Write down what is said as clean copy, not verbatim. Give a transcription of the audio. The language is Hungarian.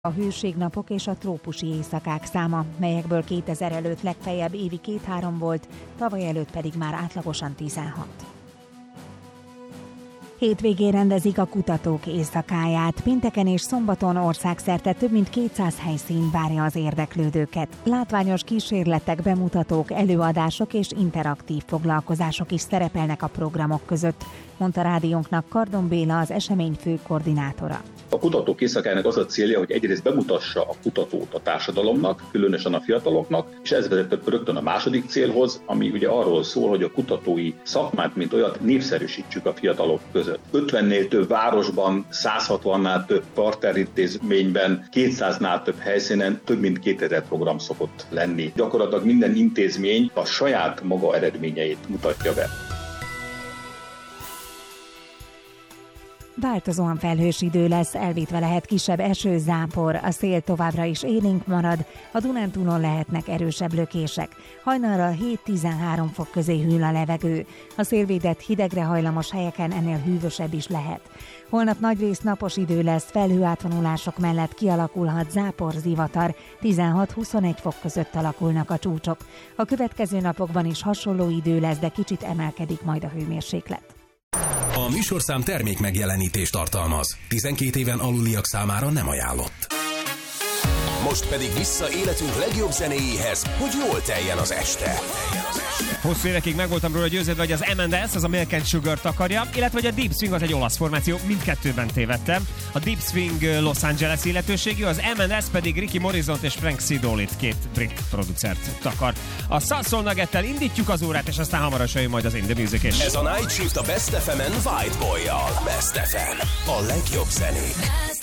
A hőségnapok és a trópusi éjszakák száma, melyekből 2000 előtt legfeljebb évi 2-3 volt, tavaly előtt pedig már átlagosan 16. Hétvégén rendezik a kutatók éjszakáját. Pénteken és szombaton országszerte több mint 200 helyszín várja az érdeklődőket. Látványos kísérletek, bemutatók, előadások és interaktív foglalkozások is szerepelnek a programok között, mondta rádiónknak Kardon Béla, az esemény fő koordinátora. A kutatók éjszakájának az a célja, hogy egyrészt bemutassa a kutatót a társadalomnak, különösen a fiataloknak, és ez vezetett rögtön a második célhoz, ami ugye arról szól, hogy a kutatói szakmát, mint olyat népszerűsítsük a fiatalok között. 50-nél több városban, 160-nál több partnerintézményben, 200-nál több helyszínen több mint 2000 program szokott lenni. Gyakorlatilag minden intézmény a saját maga eredményeit mutatja be. Változóan felhős idő lesz, elvétve lehet kisebb eső, zápor, a szél továbbra is élénk marad, a Dunántúlon lehetnek erősebb lökések. Hajnalra 7-13 fok közé hűl a levegő, a szélvédett hidegre hajlamos helyeken ennél hűvösebb is lehet. Holnap nagyrészt napos idő lesz, felhőátvonulások mellett kialakulhat záporzivatar, 16-21 fok között alakulnak a csúcsok. A következő napokban is hasonló idő lesz, de kicsit emelkedik majd a hőmérséklet. A műsorszám termék megjelenítést tartalmaz. 12 éven aluliak számára nem ajánlott. Most pedig vissza életünk legjobb zenéjéhez, hogy jól teljen az este. Hosszú évekig meg voltam róla győződve, hogy az M&S az a Milk and Sugar takarja, illetve hogy a Deep Swing az egy olasz formáció, mindkettőben tévedtem. A Deep Swing Los Angeles illetőségű, az M&S pedig Ricky Morrisont és Frank Sidolit, két brit producert takar. A Soul Nuggettel indítjuk az órát, és aztán hamarosan jön majd az In The Music is. Ez a Night Shift a Best FM-en White Boy-jal. Best FM. A legjobb zenék.